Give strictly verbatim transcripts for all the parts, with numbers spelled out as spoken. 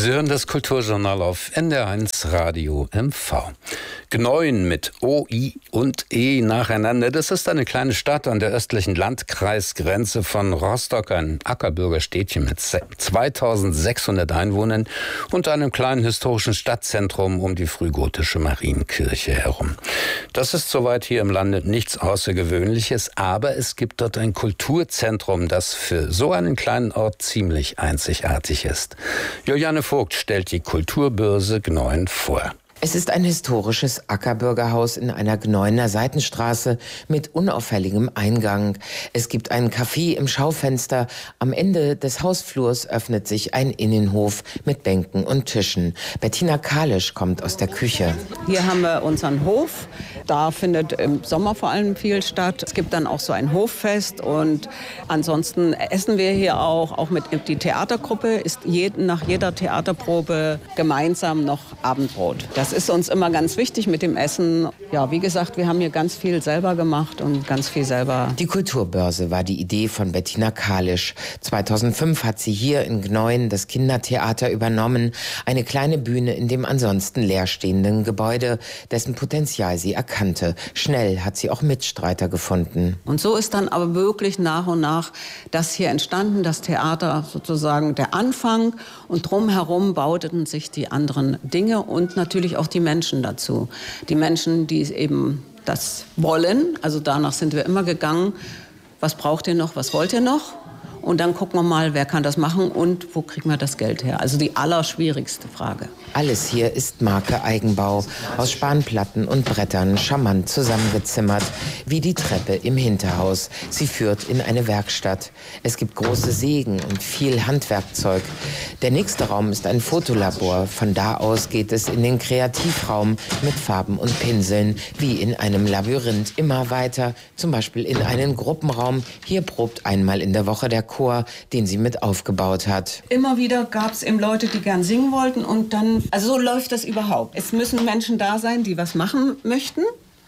Sie hören das Kulturjournal auf N D R eins Radio M V. Gneuen mit O, I und E nacheinander. Das ist eine kleine Stadt an der östlichen Landkreisgrenze von Rostock, ein Ackerbürgerstädtchen mit zweitausendsechshundert Einwohnern und einem kleinen historischen Stadtzentrum um die frühgotische Marienkirche herum. Das ist soweit hier im Lande nichts Außergewöhnliches, aber es gibt dort ein Kulturzentrum, das für so einen kleinen Ort ziemlich einzigartig ist. Juliane Vogt stellt die Kulturbörse Gneuen vor. Es ist ein historisches Ackerbürgerhaus in einer Gneuener Seitenstraße mit unauffälligem Eingang. Es gibt einen Café im Schaufenster. Am Ende des Hausflurs öffnet sich ein Innenhof mit Bänken und Tischen. Bettina Kalisch kommt aus der Küche. Hier haben wir unseren Hof. Da findet im Sommer vor allem viel statt. Es gibt dann auch so ein Hoffest und ansonsten essen wir hier auch. Auch mit die Theatergruppe ist jeden, nach jeder Theaterprobe gemeinsam noch Abendbrot. Das ist uns immer ganz wichtig mit dem Essen. Ja, wie gesagt, wir haben hier ganz viel selber gemacht und ganz viel selber. Die Kulturbörse war die Idee von Bettina Kalisch. zweitausendfünf hat sie hier in Gneuen das Kindertheater übernommen. Eine kleine Bühne in dem ansonsten leerstehenden Gebäude, dessen Potenzial sie erkannte. Schnell hat sie auch Mitstreiter gefunden. Und so ist dann aber wirklich nach und nach das hier entstanden, das Theater sozusagen der Anfang. Und drumherum bauten sich die anderen Dinge und natürlich auch die Menschen dazu. Die Menschen, die eben das wollen, also danach sind wir immer gegangen. Was braucht ihr noch, was wollt ihr noch? Und dann gucken wir mal, wer kann das machen und wo kriegen wir das Geld her? Also die allerschwierigste Frage. Alles hier ist Marke Eigenbau, aus Spanplatten und Brettern charmant zusammengezimmert, wie die Treppe im Hinterhaus. Sie führt in eine Werkstatt. Es gibt große Sägen und viel Handwerkzeug. Der nächste Raum ist ein Fotolabor. Von da aus geht es in den Kreativraum mit Farben und Pinseln, wie in einem Labyrinth. Immer weiter, zum Beispiel in einen Gruppenraum. Hier probt einmal in der Woche der Chor, den sie mit aufgebaut hat. Immer wieder gab es eben Leute, die gern singen wollten und dann, also so läuft das überhaupt. Es müssen Menschen da sein, die was machen möchten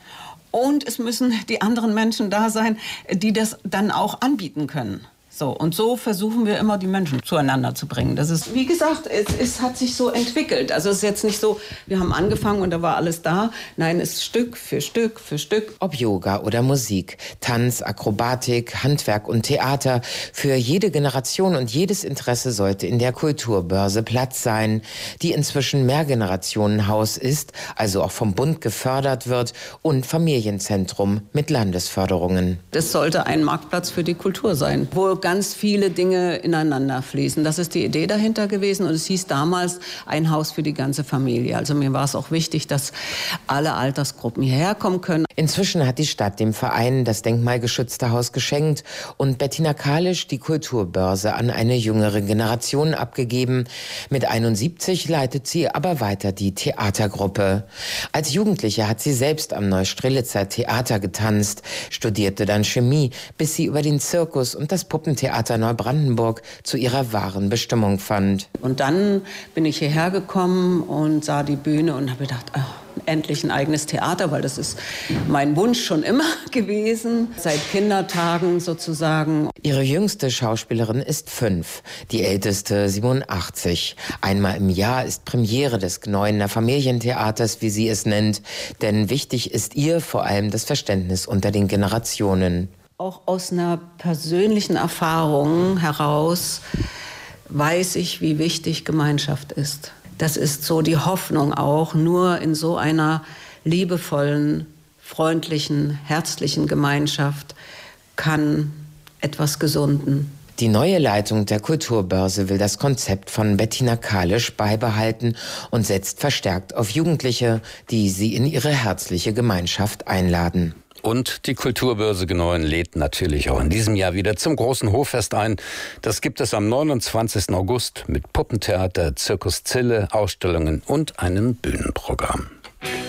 und es müssen die anderen Menschen da sein, die das dann auch anbieten können. So, und so versuchen wir immer, die Menschen zueinander zu bringen. Das ist, wie gesagt, es, es hat sich so entwickelt. Also es ist jetzt nicht so, wir haben angefangen und da war alles da. Nein, es ist Stück für Stück für Stück. Ob Yoga oder Musik, Tanz, Akrobatik, Handwerk und Theater. Für jede Generation und jedes Interesse sollte in der Kulturbörse Platz sein, die inzwischen Mehrgenerationenhaus ist, also auch vom Bund gefördert wird und Familienzentrum mit Landesförderungen. Das sollte ein Marktplatz für die Kultur sein, wo ganz viele Dinge ineinander fließen. Das ist die Idee dahinter gewesen und es hieß damals ein Haus für die ganze Familie. Also mir war es auch wichtig, dass alle Altersgruppen hierher kommen können. Inzwischen hat die Stadt dem Verein das denkmalgeschützte Haus geschenkt und Bettina Kalisch die Kulturbörse an eine jüngere Generation abgegeben. Mit einundsiebzig leitet sie aber weiter die Theatergruppe. Als Jugendliche hat sie selbst am Neustrelitzer Theater getanzt, studierte dann Chemie, bis sie über den Zirkus und das Puppentheater Neubrandenburg zu ihrer wahren Bestimmung fand. Und dann bin ich hierher gekommen und sah die Bühne und habe gedacht, oh, endlich ein eigenes Theater, weil das ist mein Wunsch schon immer gewesen, seit Kindertagen sozusagen. Ihre jüngste Schauspielerin ist fünf, die älteste siebenundachtzig. Einmal im Jahr ist Premiere des Gneuener Familientheaters, wie sie es nennt, denn wichtig ist ihr vor allem das Verständnis unter den Generationen. Auch aus einer persönlichen Erfahrung heraus weiß ich, wie wichtig Gemeinschaft ist. Das ist so die Hoffnung auch, nur in so einer liebevollen, freundlichen, herzlichen Gemeinschaft kann etwas gesunden. Die neue Leitung der Kulturbörse will das Konzept von Bettina Kalisch beibehalten und setzt verstärkt auf Jugendliche, die sie in ihre herzliche Gemeinschaft einladen. Und die Kulturbörse Gneuen lädt natürlich auch in diesem Jahr wieder zum großen Hoffest ein. Das gibt es am neunundzwanzigsten August mit Puppentheater, Zirkus Zille, Ausstellungen und einem Bühnenprogramm.